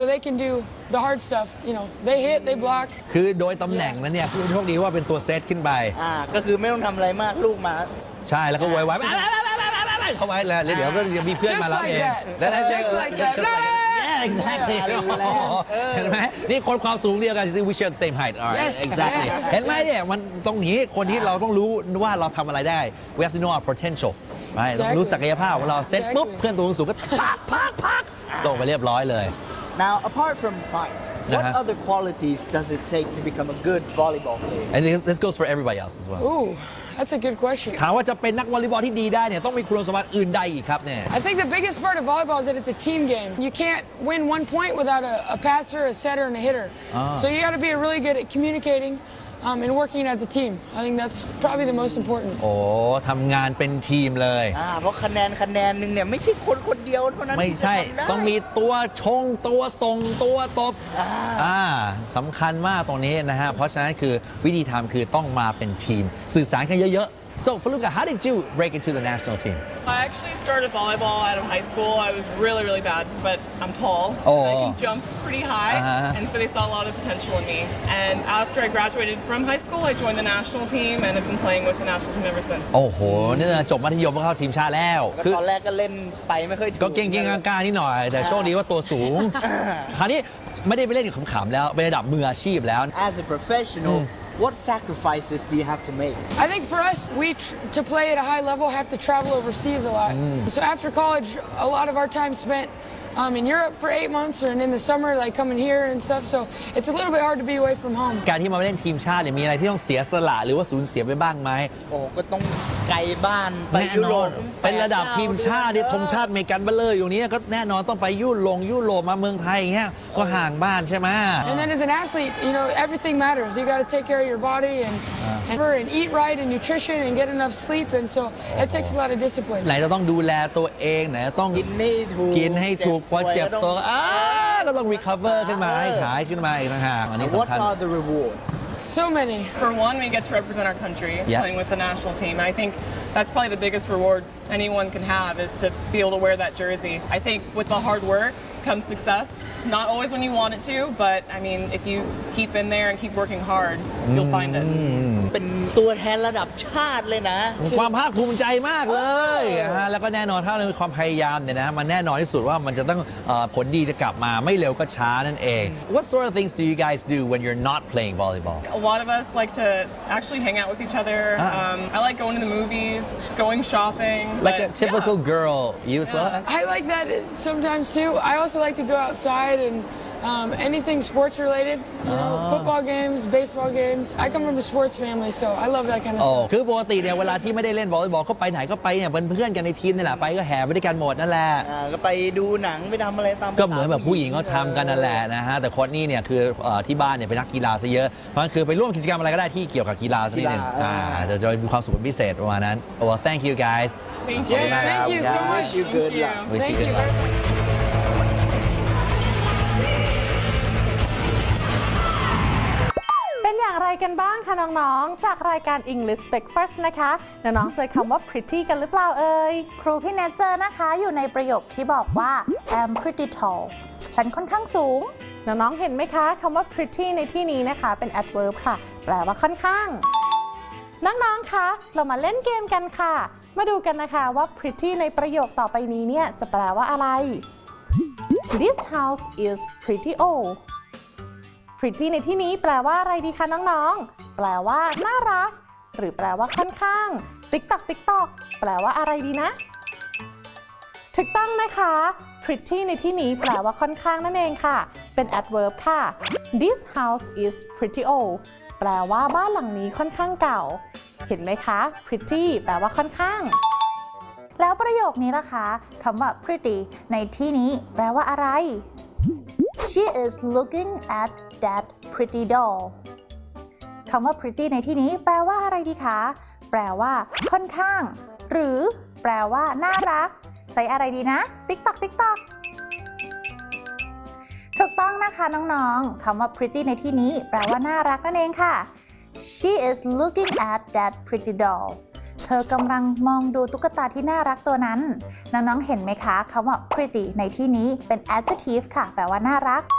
They can do the hard stuff, they hit, they block. คือโดยตำแหน่งนั้นเนี่ยคือโชคดีว่าเป็นตัวเซตขึ้นไปก็คือไม่ต้องทำอะไรมากลูกมาใช่แล้วก็ไวเข้าไว้แล้วเดี๋ยวก็จะมีเพื่อนมาแล้วเองแล้ว exactly เห็นไหมนี่คนความสูงเดียวกัน we share the same height exactly เห็นไหมเนี่ยมันตรงนี้คนที่เราต้องรู้ว่าเราทำอะไรได้ we have to know our potential ต้องรู้ศักยภาพของเราเซตปุ๊บเพื่อนตัวสูงก็พักลงไปเรียบร้อยเลย Now apart from height what other qualities does it take to become a good volleyball player and this goes for everybody else as well Ooh that's a good question ถามว่าจะเป็นนักวอลเลย์บอลที่ดีได้เนี่ยต้องมีคุณสมบัติอื่นใดอีกครับเนี่ย I think the biggest part of volleyball is that it's a team game you can't win one point without a passer a setter and a hitter so you got to be really good at communicating and working as a team I think that's probably the most important โอ้ทำงานเป็นทีมเลยเพราะคะแนนหนึ่งเนี่ยไม่ใช่คนเดียวเท่านั้นไม่ใช่ต้องมีตัวชงตัวส่งตัวตบสำคัญมากตรงนี้นะฮะเพราะฉะนั้นคือวิธีทำคือต้องมาเป็นทีมสื่อสารกันเยอะๆ So Faluka how did you break into the national team I actually started volleyball out of high school I was really bad but I'm tall and I can jump pretty high and so they saw a lot of potential in me and after I graduated from high school I joined the national team and have been playing with the national team ever since โอ้โหนี่จบมัธยมก็เข้าทีมชาติแล้วคือตอนแรกก็เล่นไปไม่ค่อยก็เก่งๆกล้าๆนิดหน่อยแต่โชคดีว่าตัวสูงคราวนี้ไม่ได้ไปเล่นขำๆแล้วเป็นระดับมืออาชีพแล้ว As a professional What sacrifices do you have to make? I think for us, to play at a high level have to travel overseas a lot. So after college, a lot of our time spent in Europe for 8 months and in the summer like coming here and stuff so it's a little bit hard to be away from home การที่มาเล่นทีมชาติเนี่ยมีอะไรที่ต้องเสียสละหรือว่าสูญเสียไปบ้างไหมโอ้ก็ต้องไกลบ้านไปยุโรปเป็นระดับทีมชาติที่ธงชาติอเมริกันเบลเลอร์อยู่นี้ก็แน่นอนต้องไปยุโรปมาเมืองไทยอย่างเงี้ยก็ห่างบ้านใช่ไหม And then as an athlete everything matters you got to take care of your body and eat right and nutrition and get enough sleep and so it takes a lot of discipline ไหนจะต้องดูแลตัวเองไหนต้องกินให้ถูกพอเจ็บตัวก็ต้อง recover ขึ้นมาให้หายขึ้นมาอีกต่างหากอันนี้สำคัญ What are the rewards? So many. For one, we get to represent our country playing with the national team. I think that's probably the biggest reward anyone can have is to be able to wear that jersey. I think with the hard work comes success. Not always when you want it to, but I mean, if you keep in there and keep working hard, you'll find it. เป็นตัวแทนระดับชาติเลยนะความภาคภูมิใจมากเลยแล้วก็แน่นอนถ้าเรามีความพยายามเนี่ยนะมันแน่นอนที่สุดว่ามันจะต้องผลดีจะกลับมาไม่เร็วก็ช้านั่นเอง What sort of things do you guys do when you're not playing volleyball? A lot of us like to actually hang out with each other. I like going to the movies, going shopping. Like a typical girl, you as well? I like that sometimes too. I also like to go outside and anything sports related, football games, baseball games. I come from a sports family, so I love that kind of stuff. คือปกติเนี่ยเวลาที่ไม่ได้เล่นวอลเลย์บอลเขาไปไหนก็ไปเนี่ยเป็นเพื่อนกันในทีมนี่แหละไปก็แห่ไปด้วยกันหมดนั่นแหละก็ไปดูหนังไปทำอะไรตามก็เหมือนแบบผู้หญิงเขาทำกันนั่นแหละนะฮะแต่โค้ชนี่เนี่ยคือที่บ้านเนี่ยเป็นนักกีฬาซะเยอะเพราะงั้นคือไปร่วมกิจกรรมอะไรก็ได้ที่เกี่ยวกับกีฬาสักนิดนึงจะมีความสุขเป็นพิเศษประมาณนั้น Well thank you guys Thank you Thank you so much Good luck Thank you very much เป็นอย่างไรกันบ้างคะน้องๆจากรายการ English Breakfast นะคะน้องๆเจอคำว่า pretty กันหรือเปล่าเอ่ยครูพี่เนทเจอนะคะอยู่ในประโยคที่บอกว่า I'm pretty tall ฉันค่อนข้างสูงน้องๆเห็นไหมคะคำว่า pretty ในที่นี้นะคะเป็น adverb ค่ะแปลว่าค่อนข้างน้องๆคะเรามาเล่นเกมกันค่ะมาดูกันนะคะว่า pretty ในประโยคต่อไปนี้เนี่ยจะแปลว่าอะไร This house is pretty old pretty ในที่นี้แปลว่าอะไรดีคะน้องๆแปลว่าน่ารักหรือแปลว่าค่อนข้าง TikTok แปลว่าอะไรดีนะถูกต้องนะคะ pretty ในที่นี้แปลว่าค่อนข้างนั่นเองค่ะเป็น adverb ค่ะ This house is pretty old แปลว่าบ้านหลังนี้ค่อนข้างเก่าเห็นไหมคะ pretty แปลว่าค่อนข้างแล้วประโยคนี้ล่ะคะคำว่า pretty ในที่นี้แปลว่าอะไรShe is looking at that pretty doll คำว่า pretty ในที่นี้แปลว่าอะไรดีคะแปลว่าค่อนข้างหรือแปลว่าน่ารักใช้อะไรดีนะ TikTok ถูกต้องนะคะน้องๆคำว่า pretty ในที่นี้แปลว่าน่ารักนั่นเองค่ะ She is looking at that pretty doll เธอกำลังมองดูตุ๊กตาที่น่ารักตัวนั้นน้องๆเห็นไหมคะคำว่า pretty ในที่นี้เป็น adjective ค่ะแปลว่าน่ารัก